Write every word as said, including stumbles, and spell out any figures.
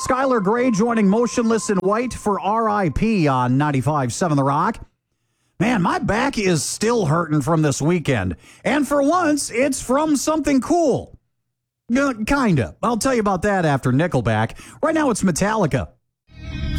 Skylar Gray joining Motionless in White for R I P on ninety-five point seven The Rock. Man, my back is still hurting from this weekend. And for once, it's from something cool. Uh, kinda. I'll tell you about that after Nickelback. Right now, it's Metallica.